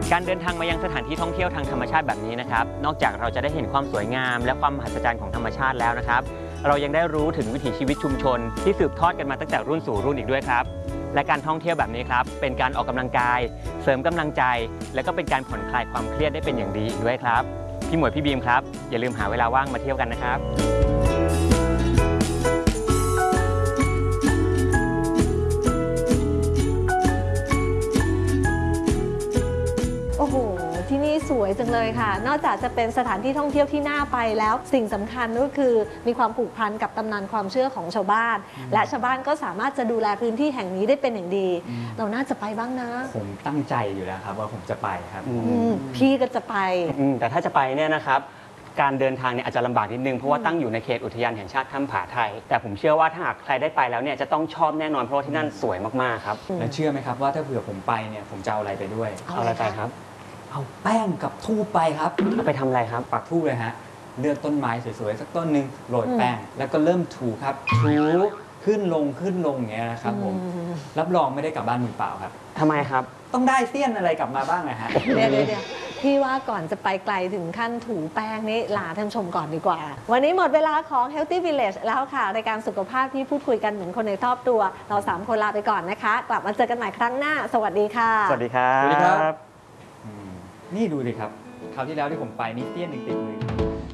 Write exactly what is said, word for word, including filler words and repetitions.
การเดินทางมายังสถานที่ท่องเที่ยวทางธรรมชาติแบบนี้นะครับนอกจากเราจะได้เห็นความสวยงามและความมหัศจรรย์ของธรรมชาติแล้วนะครับเรายังได้รู้ถึงวิถีชีวิตชุมชนที่สืบทอดกันมาตั้งแต่รุ่นสู่รุ่นอีกด้วยครับและการท่องเที่ยวแบบนี้ครับเป็นการออกกำลังกายเสริมกำลังใจและก็เป็นการผ่อนคลายความเครียดได้เป็นอย่างดีอีกด้วยครับพี่หมวยพี่บีมครับอย่าลืมหาเวลาว่างมาเที่ยวกันนะครับโอ้โหที่นี่สวยจังเลยค่ะนอกจากจะเป็นสถานที่ท่องเที่ยวที่น่าไปแล้วสิ่งสำคัญก็คือมีความผูกพันกับตำนานความเชื่อของชาวบ้านและชาวบ้านก็สามารถจะดูแลพื้นที่แห่งนี้ได้เป็นอย่างดีเราน่าจะไปบ้างนะผมตั้งใจอยู่แล้วครับว่าผมจะไปครับพี่ก็จะไปแต่ถ้าจะไปเนี่ยนะครับการเดินทางเนี่ยอาจจะลำบากนิดนึงเพราะว่าตั้งอยู่ในเขตอุทยานแห่งชาติถ้ำผาไทยแต่ผมเชื่อว่าถ้าหากใครได้ไปแล้วเนี่ยจะต้องชอบแน่นอนเพราะว่าที่นั่นสวยมากๆครับและเชื่อไหมครับว่าถ้าเผื่อผมไปเนี่ยผมจะเอาอะไรไปด้วยเอาอะไรไปครับเอาแป้งกับทูบไปครับเอาไปทำอะไรครับปักทูบเลยฮะเลือกต้นไม้สวยๆสักต้นหนึ่งโรยแป้งแล้วก็เริ่มถูครับถูขึ้นลงขึ้นลงอย่างเงี้ยนะครับผมรับรองไม่ได้กลับบ้านมือเปล่าครับทำไมครับต้องได้เสี้ยนอะไรกลับมาบ้างนะฮะเดี๋ยวเดี๋ยวพี่ว่าก่อนจะไปไกลถึงขั้นถูแป้งนี่ลาท่านชมก่อนดีกว่าวันนี้หมดเวลาของ Healthy Village แล้วค่ะรายการสุขภาพที่พูดคุยกันเหมือนคนในครอบครัวเราสามคนลาไปก่อนนะคะกลับมาเจอกันใหม่ครั้งหน้าสวัสดีค่ะสวัสดีครับสวัสดีครับนี่ดูดิครับคราวที่แล้วที่ผมไปนี่เสี้ยนหนึ่งติดมือ